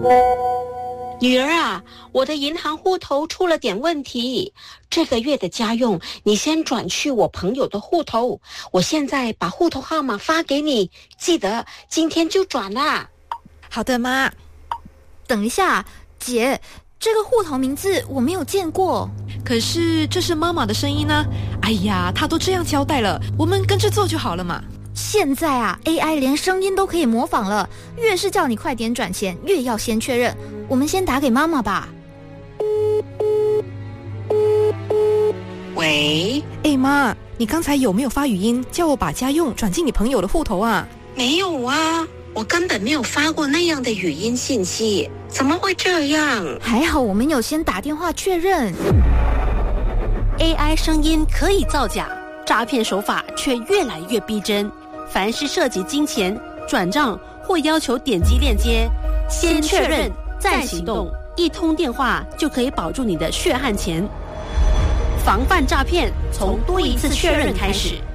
女儿啊，我的银行户头出了点问题，这个月的家用你先转去我朋友的户头，我现在把户头号码发给你，记得今天就转啦。 好的，妈。 等一下，姐，这个户头名字我没有见过。 可是这是妈妈的声音呢。哎呀，她都这样交代了，我们跟着做就好了嘛。 现在啊 ，AI 连声音都可以模仿了，越是叫你快点转钱，越要先确认。我们先打给妈妈吧。 喂， 妈，你刚才有没有发语音叫我把家用转进你朋友的户头啊？ 没有啊，我根本没有发过那样的语音信息，怎么会这样？ 还好我们有先打电话确认。 AI 声音可以造假，诈骗手法却越来越逼真。凡是涉及金钱、转账或要求点击链接，先确认再行动，一通电话就可以保住你的血汗钱。防范诈骗，从多一次确认开始。